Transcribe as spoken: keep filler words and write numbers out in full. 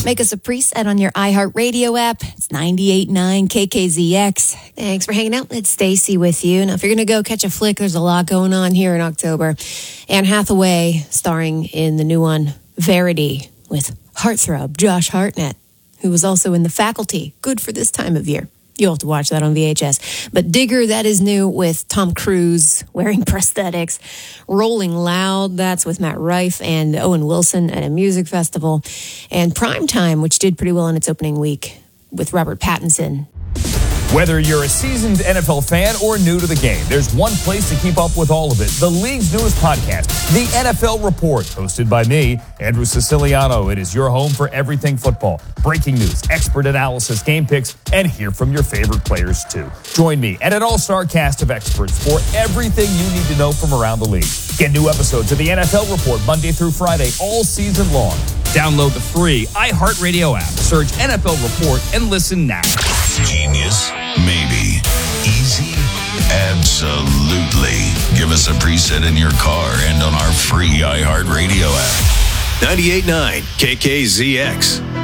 Make us a preset on your iHeartRadio app. It's ninety-eight point nine K K Z X. Thanks for hanging out. It's Stacy with you. Now, if you're going to go catch a flick, there's a lot going on here in October. Anne Hathaway starring in the new one, Verity, with heartthrob Josh Hartnett, who was also in The Faculty. Good for this time of year. You'll have to watch that on V H S. But Digger, that is new with Tom Cruise wearing prosthetics. Rolling Loud, that's with Matt Rife and Owen Wilson at a music festival. And Primetime, which did pretty well in its opening week with Robert Pattinson. Whether you're a seasoned N F L fan or new to the game, there's one place to keep up with all of it. The league's newest podcast, The N F L Report, hosted by me, Andrew Siciliano. It is your home for everything football. Breaking news, expert analysis, game picks, and hear from your favorite players, too. Join me and an all-star cast of experts for everything you need to know from around the league. Get new episodes of The N F L Report Monday through Friday all season long. Download the free iHeartRadio app. Search N F L Report and listen now. Genius? Maybe. Easy? Absolutely. Give us a preset in your car and on our free iHeartRadio app. ninety-eight point nine K K Z X.